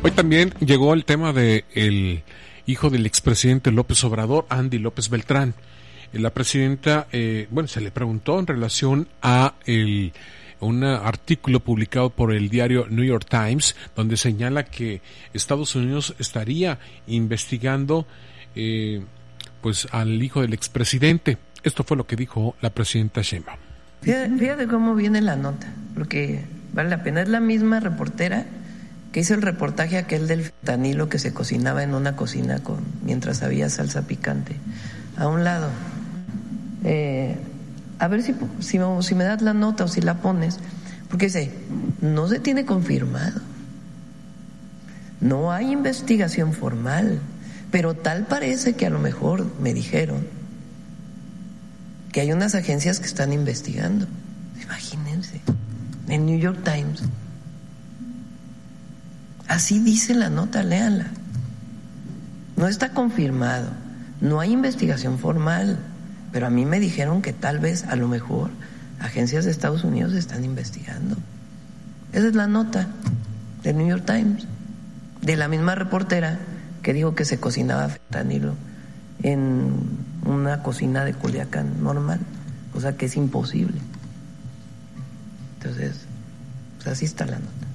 Hoy también llegó el tema de el hijo del expresidente López Obrador, Andy López Beltrán. La presidenta, se le preguntó en relación a un artículo publicado por el diario New York Times, donde señala que Estados Unidos estaría investigando al hijo del expresidente. Esto fue lo que dijo la presidenta Sheinbaum. Fíjate cómo viene la nota, porque vale la pena. Es la misma reportera que hizo el reportaje aquel del fentanilo que se cocinaba en una cocina mientras había salsa picante a un lado. A ver si me das la nota o si la pones, porque dice, no se tiene confirmado, no hay investigación formal, pero tal parece que a lo mejor me dijeron que hay unas agencias que están investigando. Imagínense, en New York Times. Así dice la nota, léanla. No está confirmado, no hay investigación formal, pero a mí me dijeron que tal vez, a lo mejor, agencias de Estados Unidos están investigando. Esa es la nota del New York Times, de la misma reportera que dijo que se cocinaba fentanilo en una cocina de Culiacán normal, cosa que es imposible. Entonces, pues así está la nota.